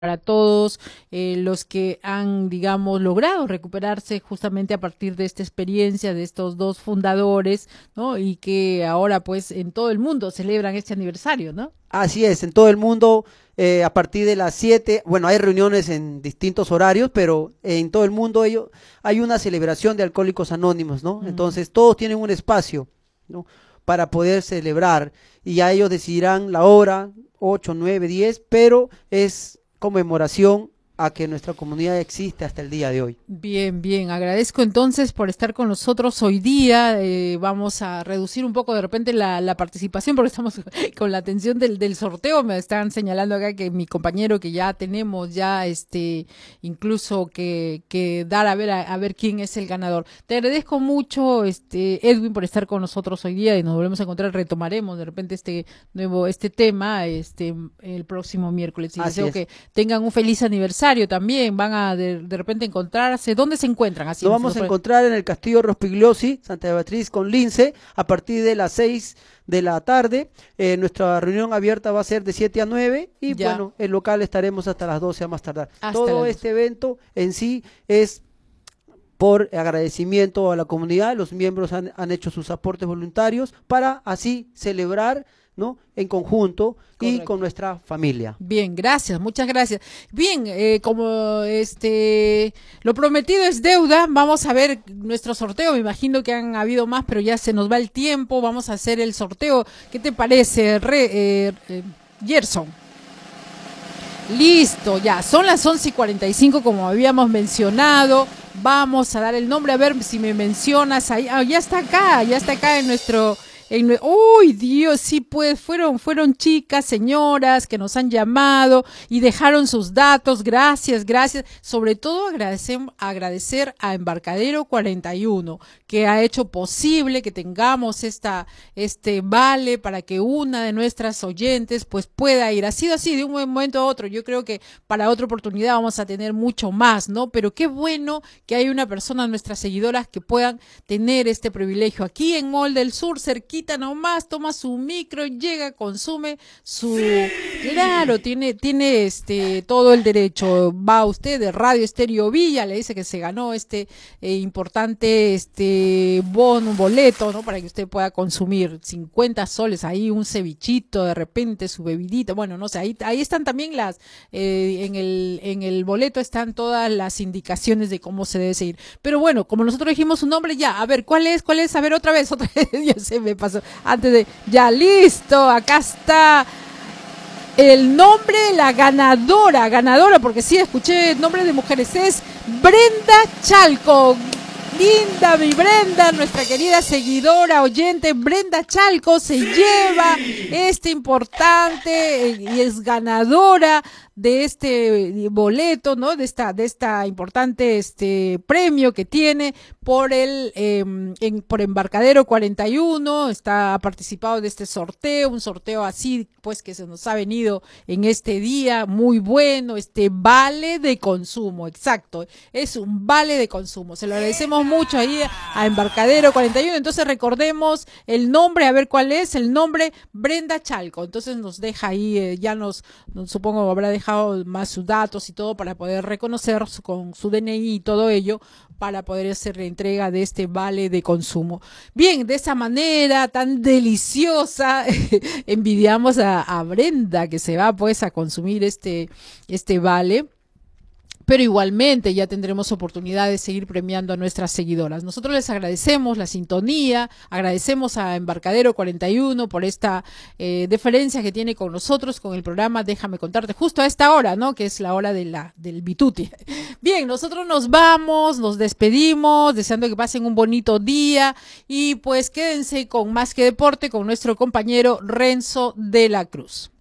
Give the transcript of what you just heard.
para todos los que han, digamos, logrado recuperarse justamente a partir de esta experiencia de estos dos fundadores, ¿no? Y que ahora, pues, en todo el mundo celebran este aniversario, ¿no? Así es, en todo el mundo, a partir de las 7, bueno, hay reuniones en distintos horarios, pero en todo el mundo hay una celebración de Alcohólicos Anónimos, ¿no? Mm. Entonces todos tienen un espacio, ¿no? Para poder celebrar y ya ellos decidirán la hora, 8, 9, 10, pero es conmemoración a que nuestra comunidad existe hasta el día de hoy. Bien, bien. Agradezco entonces por estar con nosotros hoy día. Vamos a reducir un poco de repente la participación porque estamos con la atención del sorteo. Me están señalando acá que mi compañero que ya tenemos ya incluso que dar a ver quién es el ganador. Te agradezco mucho, Edwin, por estar con nosotros hoy día y nos volvemos a encontrar. Retomaremos de repente este tema el próximo miércoles. Y Así deseo es. que tengan un feliz aniversario también, van a de repente encontrarse. ¿Dónde se encuentran? Así Nos nos vamos lo a pueden- encontrar en el Castillo Rospigliosi, Santa Beatriz con Lince, a partir de las 6 de la tarde. Nuestra reunión abierta va a ser de 7 a 9 y Ya, bueno, el local estaremos hasta las 12 a más tardar. hasta Todo las 2. este evento en sí es por agradecimiento a la comunidad. Los miembros han hecho sus aportes voluntarios para así celebrar, ¿no? En conjunto y con Correcto. nuestra familia. Bien, gracias, muchas gracias. Bien, como lo prometido es deuda, vamos a ver nuestro sorteo. Me imagino que han habido más, pero ya se nos va el tiempo. Vamos a hacer el sorteo. ¿Qué te parece, Gerson? Listo, ya, son las 11:45 como habíamos mencionado. Vamos a dar el nombre, a ver si me mencionas ahí. Ah, ya está acá en nuestro... ¡Uy, Dios! Sí, pues fueron chicas, señoras que nos han llamado y dejaron sus datos. Gracias, gracias. Sobre todo agradecer a Embarcadero 41, que ha hecho posible que tengamos este vale para que una de nuestras oyentes pues pueda ir. Ha sido así de un momento a otro. Yo creo que para otra oportunidad vamos a tener mucho más, ¿no? Pero qué bueno que hay una persona, nuestras seguidoras, que puedan tener este privilegio. Aquí en Mall del Sur, cerquita nomás, toma su micro, llega, consume su... Claro, tiene todo el derecho. Va usted de Radio Estéreo Villa, le dice que se ganó importante boleto, ¿no? Para que usted pueda consumir 50 soles ahí, un cevichito, de repente su bebidita. Bueno, no sé, ahí están también en el boleto están todas las indicaciones de cómo se debe seguir. Pero bueno, como nosotros dijimos su nombre, ya, a ver, ¿cuál es? ¿Cuál es? A ver, otra vez, ya se me pasó. Antes de, ya, listo, acá está el nombre de la ganadora, porque sí, escuché nombre de mujeres, es Brenda Chalco. Linda mi Brenda, nuestra querida seguidora, oyente, Brenda Chalco se lleva importante y es ganadora de este boleto, ¿no? De esta importante premio que tiene por por Embarcadero 41, ha participado de este sorteo, un sorteo así pues que se nos ha venido en este día, muy bueno, vale de consumo, exacto, es un vale de consumo. Se lo agradecemos mucho ahí a Embarcadero 41. Entonces recordemos el nombre, a ver cuál es el nombre, Brenda Chalco. Entonces nos deja ahí, supongo habrá dejado más sus datos y todo para poder reconocer con su DNI y todo ello para poder hacer la entrega de este vale de consumo. Bien, de esa manera tan deliciosa envidiamos a Brenda que se va pues a consumir este vale. Pero igualmente ya tendremos oportunidad de seguir premiando a nuestras seguidoras. Nosotros les agradecemos la sintonía, agradecemos a Embarcadero 41 por esta deferencia que tiene con nosotros, con el programa Déjame Contarte, justo a esta hora, ¿no? Que es la hora del bituti. Bien, nosotros nos vamos, nos despedimos, deseando que pasen un bonito día y pues quédense con Más que Deporte con nuestro compañero Renzo de la Cruz.